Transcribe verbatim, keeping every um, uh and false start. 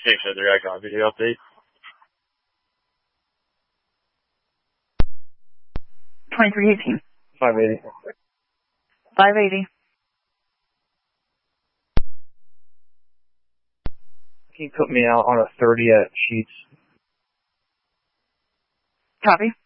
Station Direct on video update. twenty-three eighteen. five eighty. five eighty. Can you put me out on a thirty at Sheets? Copy.